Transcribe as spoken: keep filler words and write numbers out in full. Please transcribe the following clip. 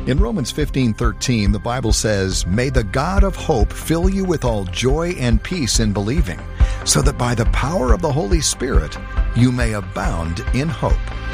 In Romans fifteen thirteen, the Bible says, "May the God of hope fill you with all joy and peace in believing, so that by the power of the Holy Spirit you may abound in hope."